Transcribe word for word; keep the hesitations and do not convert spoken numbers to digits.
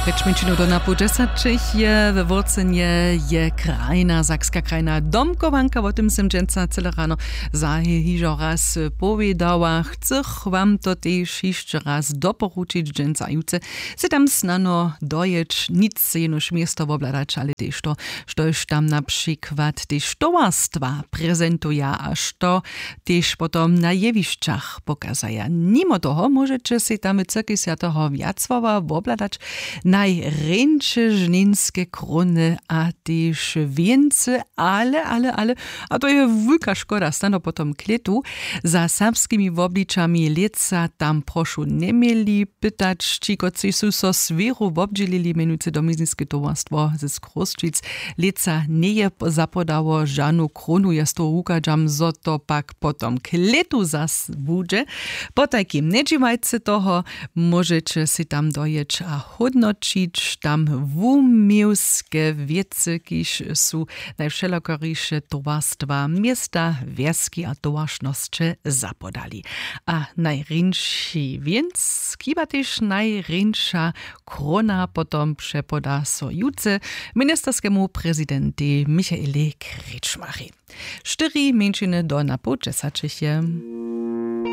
Pečmenčinu do napočesačich je we Wurcenie je krajna, sakska krajna domkovanka, o tym sem dženca celé ráno zahy hižo raz povedała. Chcech wam to tež ještě raz doporučiť dženca júce. Se tam snano doječ nic jenož miesto obladać, ale tež to, štož tam například tež towarstwa prezentuja a što tež potom na jevišćach pokazaja. Mimo toho môžete si tam cyrky toho viacvova obladać najręcze żnińskie krony a też więce, ale, ale, ale, a to je wielka szkoda, stano potom kletu. Za serbskimi obliczami leca tam proszu nie mieli pytać, ci, koci su so sweru obdzielili menujúce domiznické towarstwo ze Skroščic. Leca nie je zapodało żanu kronu, jest to ukadžam, zo to pak potom kletu zas bude. Po takim nedživajce toho môžete si tam dojeť a hodnočić tam wumielskie wiece, kiż su najwszelakoryjsze towarstwa miasta, wieski a towarzności zapodali. A najrynszy więc, kiba też najrynsza krona potom przepoda so juce ministerskiemu prezydenty Michaeli Kretschmary. Cztery mężczyzny do napočesačich je.